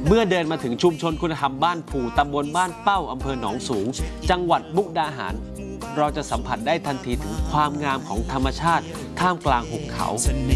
เมื่อเดินมาถึงชุมชนคุณธรรมบ้านผู่ตำบลบ้านเป้าอำเภอหนองสูงจังหวัดมุกดาหารเราจะสัมผัสได้ทันทีถึงความงามของธรรมชาติท่ามกลางหุบเขา